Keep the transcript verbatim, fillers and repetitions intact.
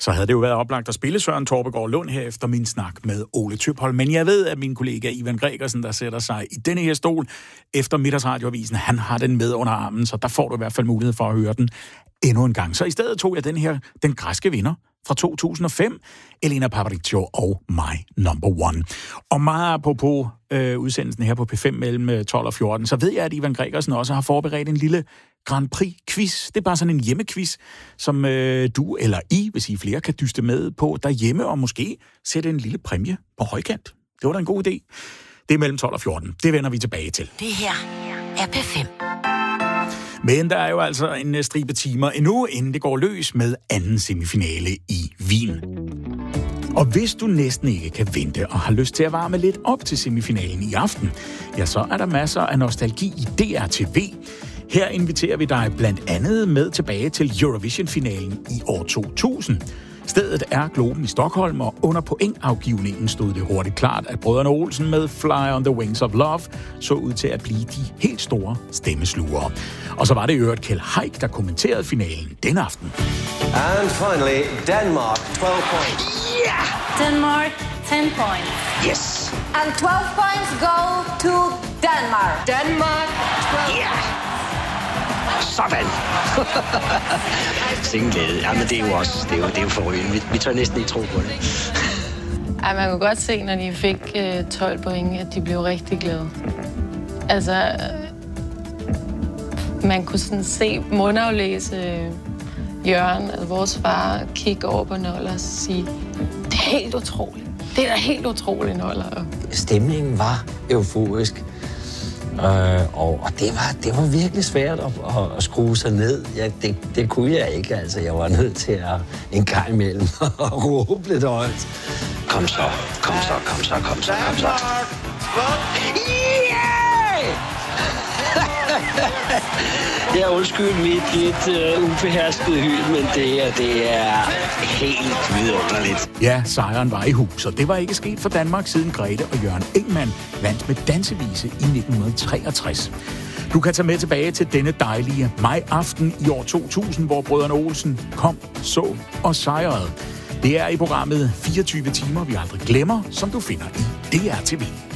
Så havde det jo været oplagt at spille Søren Torpegaard Lund her efter min snak med Ole Tøphold. Men jeg ved, at min kollega Ivan Gregersen, der sætter sig i denne her stol efter Middagsradioavisen, han har den med under armen, så der får du i hvert fald mulighed for at høre den endnu en gang. Så i stedet tog jeg den her, den græske vinder fra to tusind og fem, Elena Paparizou og My Number One. Og meget apropos øh, udsendelsen her på P fem mellem tolv og fjorten, så ved jeg, at Ivan Gregersen også har forberedt en lille Grand Prix-quiz. Det er bare sådan en hjemmequiz, som øh, du eller I, hvis I flere, kan dyste med på derhjemme, og måske sætte en lille præmie på højkant. Det var da en god idé. Det er mellem tolv og fjorten. Det vender vi tilbage til. Det her er P fem. Men der er jo altså en stribe timer endnu, inden det går løs med anden semifinale i Wien. Og hvis du næsten ikke kan vente og har lyst til at varme lidt op til semifinalen i aften, ja, så er der masser af nostalgi i D R T V. Her inviterer vi dig blandt andet med tilbage til Eurovision-finalen i år to tusind. Stedet er Globen i Stockholm, og under pointafgivningen stod det hurtigt klart, at brødrene Olsen med Fly on the Wings of Love så ud til at blive de helt store stemmeslugere. Og så var det i øvrigt Kjeld Haik, der kommenterede finalen den aften. And finally, Denmark, twelve points. Yeah! Denmark, ten points. Yes! And twelve points go to Denmark. Denmark, twelve. Yeah! Sådan! Sikken glæde. Jamen, det er jo også, det er jo, det er jo forrygende. Vi, vi tør næsten ikke tro på det. Ej, man kunne godt se, når de fik uh, tolv point, at de blev rigtig glade. Altså, uh, man kunne sådan se mundaflæse uh, Jørgen, altså vores far, kigge over på Noller og sige, det er helt utroligt. Det er da helt utroligt, Noller. Stemningen var euforisk. Uh, og og det, var, det var virkelig svært at, at, at skrue sig ned. Ja, det, det kunne jeg ikke, altså. Jeg var nødt til at en gang imellem og råbe lidt højt. Kom så, kom så, kom så, kom så, kom så. Jeg undskyld mit lidt uh, ubeherskede hyl, men det er, det er helt vidunderligt. Ja, sejren var i hus, og det var ikke sket for Danmark siden Grete og Jørgen Ingmann vandt med dansevise i nitten treogtres. Du kan tage med tilbage til denne dejlige maj-aften i år to tusind, hvor brødrene Olsen kom, så og sejrede. Det er i programmet fireogtyve timer, vi aldrig glemmer, som du finder i D R T V.